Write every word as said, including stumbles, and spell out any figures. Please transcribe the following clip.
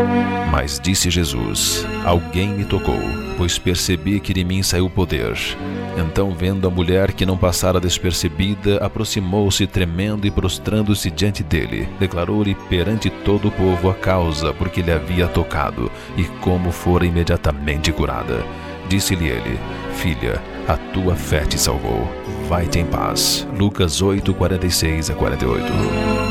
Mas disse Jesus: alguém me tocou, pois percebi que de mim saiu poder. Então, vendo a mulher que não passara despercebida, aproximou-se tremendo e prostrando-se diante dele, declarou-lhe perante todo o povo a causa por que lhe havia tocado e como fora imediatamente curada. Disse-lhe ele: filha, a tua fé te salvou. Vai-te em paz. Lucas oito, quarenta e seis a quarenta e oito.